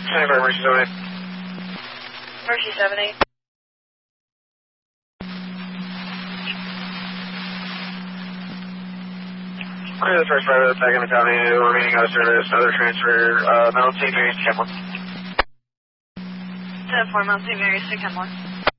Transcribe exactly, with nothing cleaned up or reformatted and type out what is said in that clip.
twenty-five, Mercy seven eight. Mercy seven eight. Clear the first private attack in the county, remaining out of service, other transfer, uh, Mountain Saint Mary's to Chem one. ten four, Mount Saint Mary's to Chem one.